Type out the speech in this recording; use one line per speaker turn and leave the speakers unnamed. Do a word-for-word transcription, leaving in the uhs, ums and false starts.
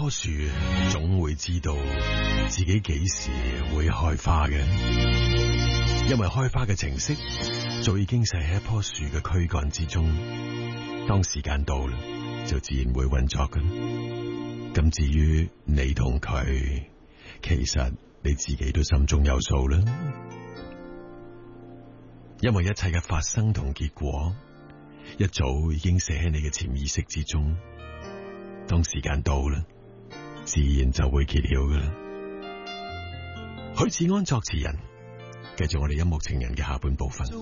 棵樹總會知道自己幾時會開花嘅，因為開花嘅程式早已經寫喺一棵樹嘅軀幹之中。當時間到啦，就自然會運作嘅。咁至於你同佢，其實你自己都心中有數啦。因為一切嘅發生同結果，一早已經寫喺你嘅潛意識之中。當時間到啦，自然就會揭曉噶啦。許志安作詞人，繼續我哋音樂情人嘅下半部分。